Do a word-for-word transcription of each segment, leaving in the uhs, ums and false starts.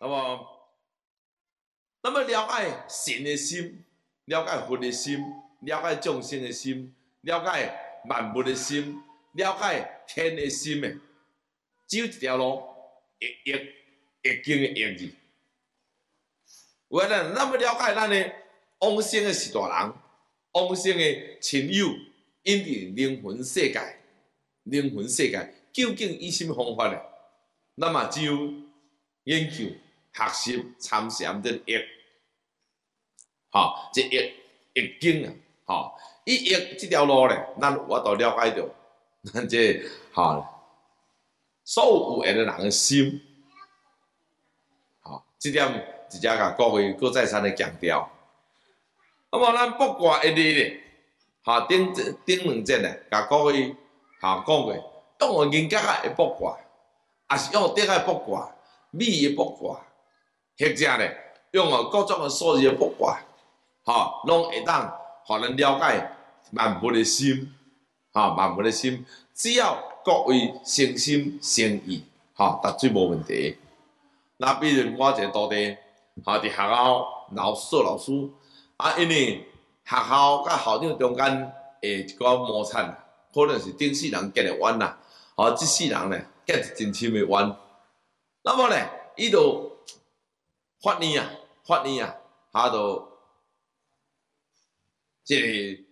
那么，那么了解神的心，了解佛的心，了解众生的心，了解万物的心，了解天的心的，只有一条路，易易易经的易字。为了那么了解咱的往生的是大人，往生的亲友，因伫灵魂世界，灵魂世界究竟以什么方法呢？那么只有研究、学习、参禅的易，吼，这易易经啊，吼，以易这条路咧，咱我都了解到，咱这吼，所有缘的人的心，吼，这点直接甲各位搁再三的强调。那么咱卜卦一日咧，吼，顶顶两节咧，甲各位吼讲过，用人格的卜卦。也是用德的卜卦、美的卜卦，或者咧用哦各种的数字的卜卦，吼，拢会当互咱了解万物的心，吼，万物的心，只要各位诚心诚意，吼，绝对无问题。那比如我一个徒弟，吼，伫学校老做老师，啊，因为学校甲校长中间诶一个摩擦，可能是顶世人结的冤啦，吼，即世人咧。结一真深的冤，那么咧，伊就法院啊，法院啊，他就即个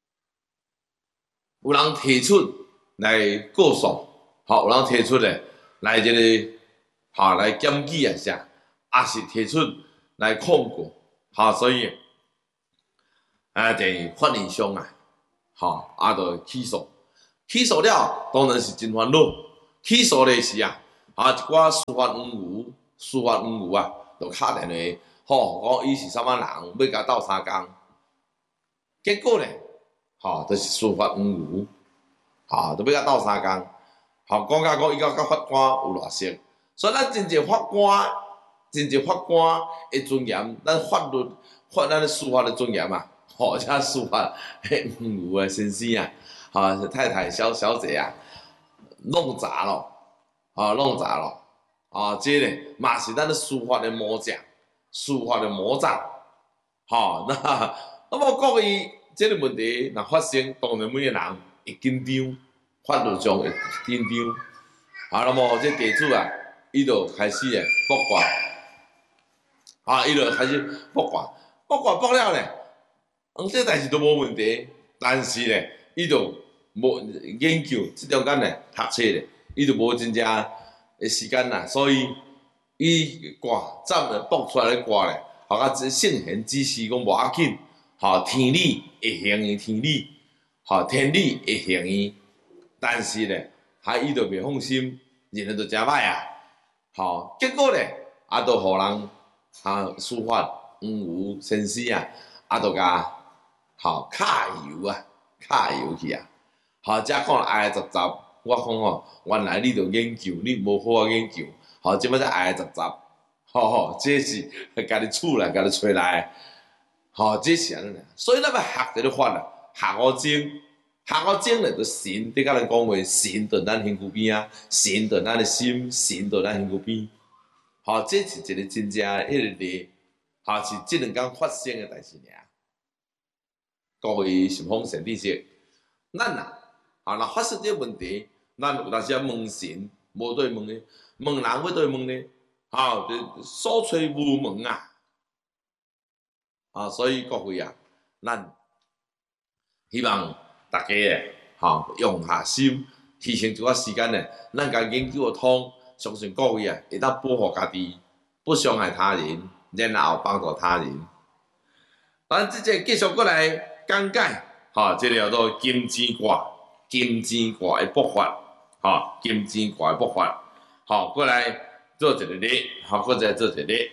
有人提出来告诉，吼，有人提出咧来即个，吼来检举啊啥，也是提出来控告，吼，所以啊，伫法院上啊，吼，啊，就起诉，起诉了，当然是真烦恼。起诉的是啊，啊一寡司法冤狱，司法冤狱啊，就敲电话，吼，讲伊是啥物人，要甲斗相共。结果咧，吼，就是司法冤狱，吼，就要甲斗相共。吼，讲甲讲伊甲甲法官有偌熟，所以咱真正法官，真正法官的尊严，咱法律法咱的司法的尊严啊，吼，遮司法冤狱的先生啊，吼，太太小小姐啊。弄砸咯，啊，弄砸咯，啊，这咧嘛是咱的司法的魔掌，司法的魔掌，吼、那那么各位这个问题若发生，当然每个人会紧张，法律上会紧张，啊，那么这地主啊，伊就开始咧卜卦，啊，伊就开始卜卦，卜卦卜了咧，嗯，这代志都无问题，但是咧，伊就。无研究，即中间咧读册咧，伊就无真正诶时间啦，所以伊卦占咧卜出来咧卦咧，吼甲圣贤之士讲无要紧，吼天理会行伊天理，吼天理会行伊，但是咧，哈伊就袂放心，然后就真歹啊，吼结果咧，啊都互人啊司法冤狱先生啊，啊都甲吼卡油啊，卡油去啊。吼，则讲挨挨杂杂，我讲吼，原来你着研究，你无好啊研究，吼，即摆则挨挨杂杂，吼吼，这是家己厝内家己找来，吼，这是安尼啦。所以咱要学这个法啦，学五经，学五经咧，就神伫甲咱讲话，神伫咱身躯边啊，神伫咱的心，神伫咱身躯边，吼，这是一个真正迄个例，吼，是即两工发生的代志尔。各位是方神知识，咱啊。啊，若发生这问题，咱有当时啊问神，无对问呢，问人要对问呢，吼，就所吹无门啊，啊，所以各位啊，咱希望大家诶，吼，用下心，提前一寡时间咧，咱甲研究通，相信各位啊，会当保护家己，不伤害他人，然后帮助他人。咱即个继续过来讲解，吼，即个叫做金钱卦。金钱卦的卜法，吼，金钱卦的卜法，吼，过来做一个例，吼，过来做一个例。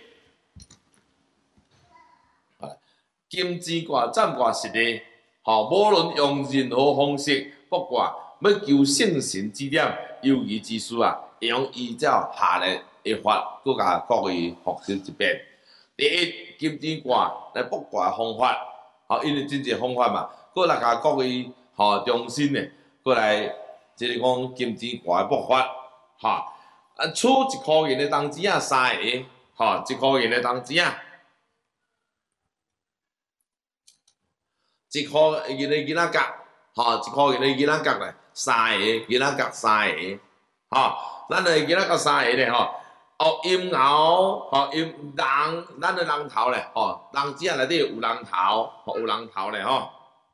金钱卦占卦是例，吼，无论用任何方式卜卦，要求圣神指点、有疑之事啊，会用依照下列的法，佮甲各位复习一遍。第一，金钱卦来卜卦方法，吼，因为真侪方法嘛，佮来甲各位吼中心的。过来，即个讲金钱卦的卜法，哈，啊，出一箍银的铜钱啊，三个， 吼，一箍银的铜钱啊，一箍银的囡仔角，吼，一箍银的囡仔角咧，三个囡仔角三个，吼，咱的囡仔角三个咧，吼。哦，阴牛，吼阴人，咱的人头咧，吼，人子啊内底有人头，吼有人头咧，吼，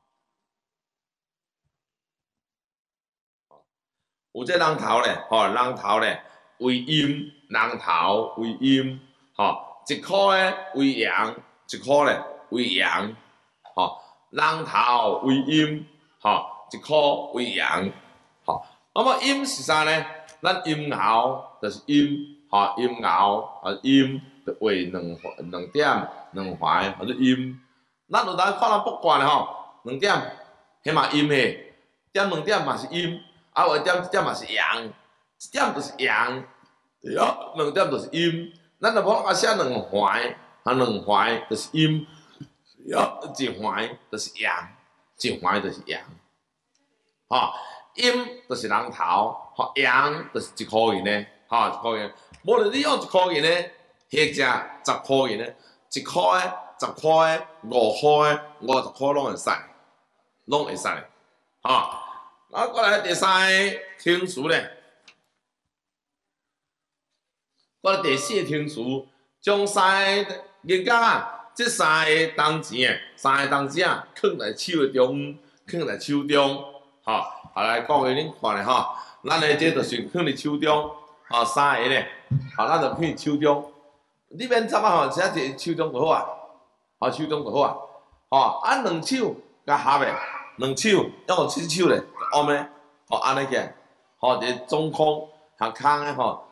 有这人头咧，吼人头咧为阴，人头为阴，吼一箍咧为阳，一箍咧为阳，吼人头为阴，吼一箍为阳，吼，那么阴是啥呢？咱阴牛就是阴。吼，阴牛啊，阴就画两两点两环，或者阴。咱有当看人卜卦咧吼，两点，迄嘛阴诶，点两点嘛是阴，啊有点一点嘛是阳，一点就是阳，对啊，两点就是阴。咱若要啊写两环，啊两环就是阴，啊一环就是阳，一环就是阳。吼，阴就是人头，吼阳就是一箍银咧，吼一箍银。无论你用一箍银咧，或者十箍银咧，一箍诶、十箍诶、五箍诶、五十箍拢会使，拢会使，吼。啊，过来第三个天数咧，过来第四个天数，将三个银角啊，即三个铜钱诶，三个铜钱啊，放在手诶中，放在手中，吼。啊来，各位恁看咧吼，咱诶这就是放伫手中。吼、哦，三个咧，吼、哦，咱就放手中。你免插啊吼，只一手中就好啊，吼、哦，手中就好啊。吼、哦，啊，两手甲合诶，两手用七手咧，按咧，吼，安尼起来，吼、哦，一个中空，向空诶吼，